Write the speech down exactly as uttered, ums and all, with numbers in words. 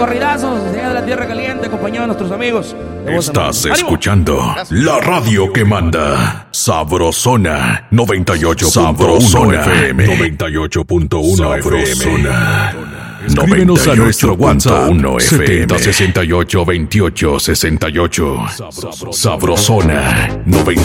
corridazos de la Tierra Caliente, acompañado de nuestros amigos. Estás escuchando la radio que manda. Sabrosona noventa y ocho punto uno F M. noventa y ocho punto uno F M. Escríbenos a nuestro WhatsApp setenta sesenta y ocho veintiocho sesenta y ocho. Sabrosona noventa